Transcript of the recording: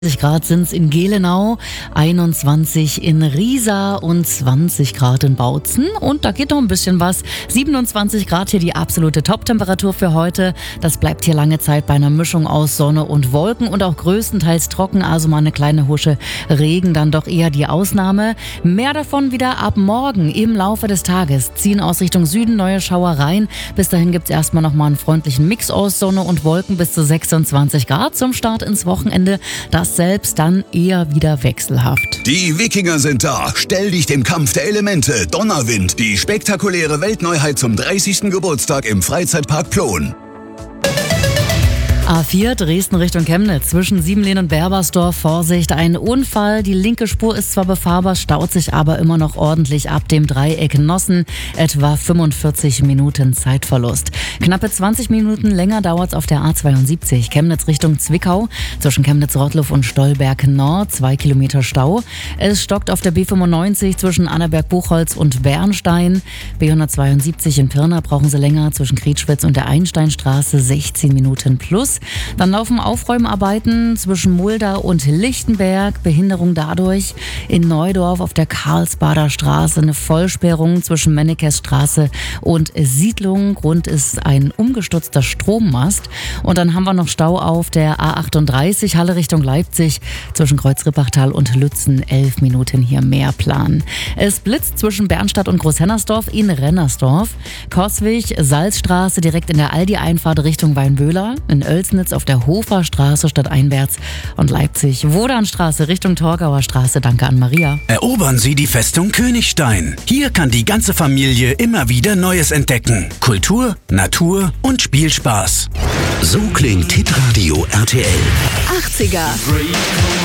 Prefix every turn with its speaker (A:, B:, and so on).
A: Grad sind es in Gelenau, 21 in Riesa und 20 Grad in Bautzen. Und da geht noch ein bisschen was. 27 Grad hier die absolute Top-Temperatur für heute. Das bleibt hier lange Zeit bei einer Mischung aus Sonne und Wolken und auch größtenteils trocken. Also mal eine kleine Husche Regen, dann doch eher die Ausnahme. Mehr davon wieder ab morgen im Laufe des Tages. Ziehen aus Richtung Süden neue Schauereien. Bis dahin gibt es erstmal nochmal einen freundlichen Mix aus Sonne und Wolken bis zu 26 Grad zum Start ins Wochenende. Das selbst dann eher wieder wechselhaft.
B: Die Wikinger sind da. Stell dich dem Kampf der Elemente. Donnerwind, die spektakuläre Weltneuheit zum 30. Geburtstag im Freizeitpark Plon.
A: A4 Dresden Richtung Chemnitz zwischen Siebenlehn und Berbersdorf. Vorsicht, ein Unfall. Die linke Spur ist zwar befahrbar, staut sich aber immer noch ordentlich ab dem Dreieck Nossen. Etwa 45 Minuten Zeitverlust. Knappe 20 Minuten länger dauert es auf der A72 Chemnitz Richtung Zwickau. Zwischen Chemnitz-Rottluff und Stolberg Nord 2 Kilometer Stau. Es stockt auf der B95 zwischen Annaberg-Buchholz und Bernstein. B172 in Pirna brauchen sie länger zwischen Krietschwitz und der Einsteinstraße 16 Minuten plus. Dann laufen Aufräumarbeiten zwischen Mulda und Lichtenberg. Behinderung dadurch in Neudorf auf der Karlsbader Straße. Eine Vollsperrung zwischen Mennekes Straße und Siedlung. Grund ist ein umgestürzter Strommast. Und dann haben wir noch Stau auf der A38 Halle Richtung Leipzig. Zwischen Kreuzrippachtal und Lützen 11 Minuten hier mehr Plan. Es blitzt zwischen Bernstadt und Großhennersdorf in Rennersdorf. Coswig, Salzstraße direkt in der Aldi-Einfahrt Richtung Weinböhler. In Oelsnitz auf der Hofer Straße stadteinwärts und Leipzig Wodanstraße Richtung Torgauer Straße. Danke an Maria.
C: Erobern Sie die Festung Königstein. Hier kann die ganze Familie immer wieder Neues entdecken. Kultur, Natur und Spielspaß.
B: So klingt Hitradio RTL.
D: 80er.